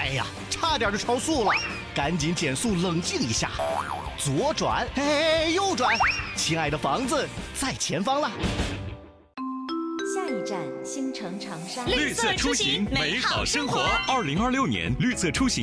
哎呀，差点就超速了，赶紧减速冷静一下，左转，嘿，右转，亲爱的房子在前方了。 下一站，新城长沙。 绿色出行，美好生活。2026年绿色出行